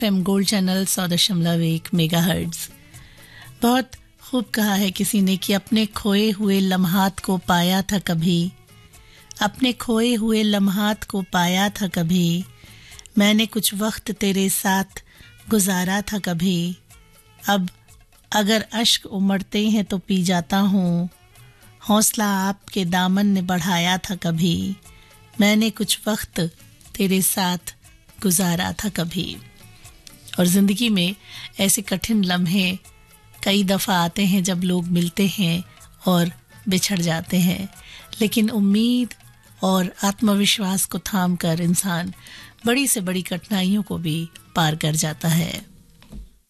FM gold channel 100.1 megahertz. बहुत खूब कहा है किसी ने कि अपने खोए हुए लम्हात को पाया था कभी, अपने खोए हुए लम्हात को पाया था कभी, मैंने कुछ वक्त तेरे साथ गुजारा था कभी, अब अगर अश्क उमड़ते हैं तो पी जाता हूँ, हौसला आपके दामन ने बढ़ाया था कभी, मैंने कुछ वक्त तेरे साथ गुजारा था कभी। और ज़िंदगी में ऐसे कठिन लम्हे कई दफ़ा आते हैं जब लोग मिलते हैं और बिछड़ जाते हैं, लेकिन उम्मीद और आत्मविश्वास को थाम कर इंसान बड़ी से बड़ी कठिनाइयों को भी पार कर जाता है।